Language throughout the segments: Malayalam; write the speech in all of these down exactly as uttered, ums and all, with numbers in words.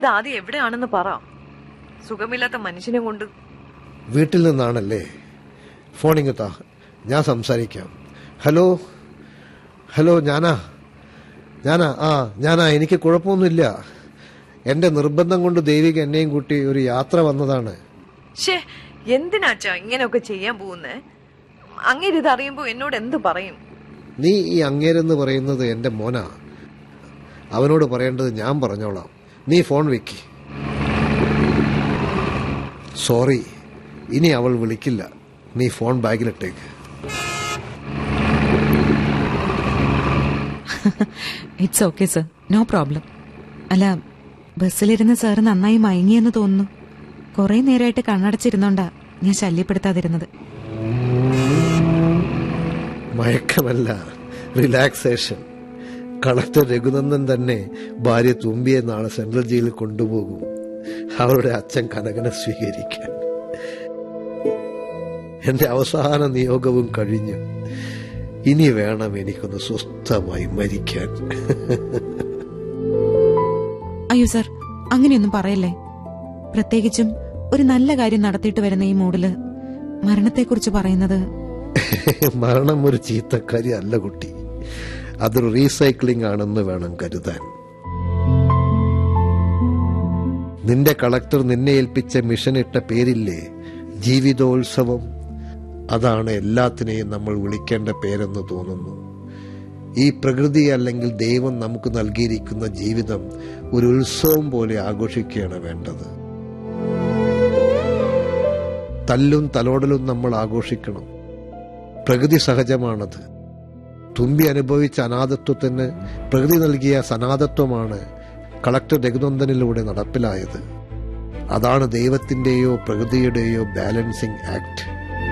ഇത് ആദ്യം എവിടെയാണെന്ന് പറ. സുഖമില്ലാത്ത മനുഷ്യനെ കൊണ്ട്. വീട്ടിൽ നിന്നാണല്ലേ? ഫോണിങ്ങത്താ, ഞാൻ സംസാരിക്കാം. ഹലോ ഹലോ ഞാനാ ഞാനാ ആ ഞാനാ എനിക്ക് കുഴപ്പമൊന്നുമില്ല. എന്റെ നിർബന്ധം കൊണ്ട് ദേവിക എന്നെയും കൂട്ടി ഒരു യാത്ര വന്നതാണ്. ഷേ, എന്തിനാച്ചാ ഇങ്ങനെയൊക്കെ ചെയ്യാൻ പോകുന്നേ? അങ്ങേരിത് അറിയുമ്പോ എന്നോട് എന്ത് പറയും? നീ ഈ അങ്ങേരെന്ന് പറയുന്നത് എന്റെ മോനാ. അവനോട് പറയേണ്ടത് ഞാൻ പറഞ്ഞോളാം. നീ ഫോൺ വെക്ക്. സോറി, ഇനി അവൾ വിളിക്കില്ല. നീ phone ബാഗിലിട്ടേക്ക്. It's okay sir, no problem. അല്ല, ബസ്സിലിരുന്ന് സാറ് നന്നായി മയങ്ങിയെന്ന് തോന്നുന്നു. കുറെ നേരമായിട്ട് കണ്ണടച്ചിരുന്നോണ്ടാ ഞാൻ ശല്യപ്പെടുത്താതിരുന്നത്. മയക്കമല്ല, റിലാക്സേഷൻ. കളക്ടർ രഘുനന്ദൻ തന്നെ ഭാര്യ തുമ്പിയെ നാളെ സെൻട്രൽ ജയിലിൽ കൊണ്ടുപോകും, അവരുടെ അച്ഛൻ കനകനെ സ്വീകരിക്കാൻ. എന്റെ അവസാന നിയോഗവും കഴിഞ്ഞു. ഇനി വേണം എനിക്കൊന്ന് സ്വസ്ഥമായി മരിക്കാൻ. അയ്യോ സർ, അങ്ങനെയൊന്നും പറയല്ലേ. പ്രത്യേകിച്ചും ഒരു നല്ല കാര്യം നടത്തിയിട്ട് വരുന്ന ഈ മൂഡില് മരണത്തെക്കുറിച്ച് പറയുന്നത്. മരണം ഒരു ചീത്തക്കാരി അല്ല കുട്ടി, അതൊരു റീസൈക്ലിംഗ് ആണെന്ന് വേണം കരുതാൻ. നിന്റെ കളക്ടർ നിന്നെ ഏൽപ്പിച്ച മിഷൻ ഇട്ട പേരില്ലേ, ജീവിതോത്സവം? അതാണ് എല്ലാത്തിനെയും നമ്മൾ വിളിക്കേണ്ട പേരെന്ന് തോന്നുന്നു. ഈ പ്രകൃതി അല്ലെങ്കിൽ ദൈവം നമുക്ക് നൽകിയിരിക്കുന്ന ജീവിതം ഒരു ഉത്സവം പോലെ ആഘോഷിക്കുകയാണ് വേണ്ടത്. തല്ലും തലോടലും നമ്മൾ ആഘോഷിക്കണം. പ്രകൃതി സഹജമാണത്. തുമ്പി അനുഭവിച്ച അനാഥത്വത്തിന് പ്രകൃതി നൽകിയ സനാഥത്വമാണ് കളക്ടർ രഘുനന്ദനിലൂടെ നടപ്പിലായത്. അതാണ് ദൈവത്തിന്റെയോ പ്രകൃതിയുടെയോ ബാലൻസിംഗ് ആക്ട്.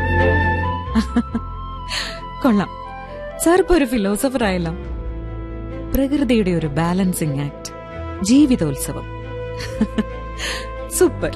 കൊള്ളാം, സാർ ഇപ്പൊ ഒരു ഫിലോസഫർ ആയല്ലോ. പ്രകൃതിയുടെ ഒരു ബാലൻസിംഗ് ആക്ട്, ജീവിതോത്സവം. സൂപ്പർ.